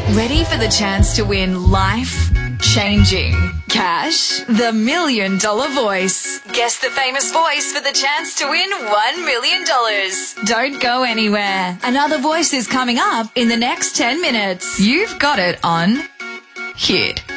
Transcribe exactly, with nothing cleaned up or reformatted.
Ready for the chance to win life-changing cash? The Million Dollar Voice. Guess the famous voice for the chance to win one million dollars. Don't go anywhere. Another voice is coming up in the next ten minutes. You've got it on Hit